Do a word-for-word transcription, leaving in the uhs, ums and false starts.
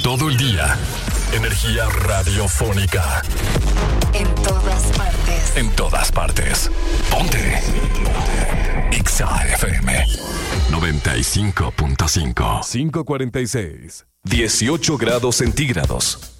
todo el día. Energía radiofónica. En todas partes. En todas partes. Ponte. Ponte. Ixa F M noventa y cinco punto cinco. cinco cuarenta y seis. dieciocho grados centígrados.